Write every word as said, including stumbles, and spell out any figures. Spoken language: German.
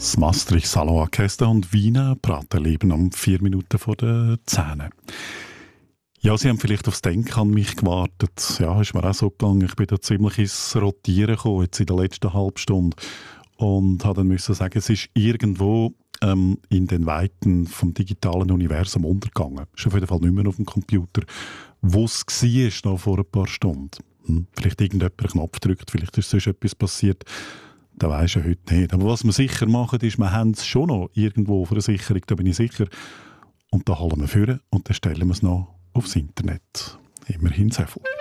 Das Maastricht Salon Orchester und Wiener Praterleben um vier Minuten vor den Zähnen. Ja, Sie haben vielleicht aufs Denken an mich gewartet. Ja, ist mir auch so gegangen. Ich bin da ziemlich ins Rotieren gekommen, jetzt in der letzten halben Stunde. Und habe dann müssen sagen, es ist irgendwo ähm, in den Weiten vom digitalen Universum untergegangen. Ist auf jeden Fall nicht mehr auf dem Computer. Wo es war, noch vor ein paar Stunden. Hm, vielleicht irgendjemand einen Knopf drückt, vielleicht ist sonst etwas passiert. Das weisst du heute nicht. Aber was wir sicher machen, ist, wir haben es schon noch irgendwo auf einer Sicherung, da bin ich sicher. Und da holen wir vor und dann stellen wir es noch aufs Internet. Immerhin sehr viel.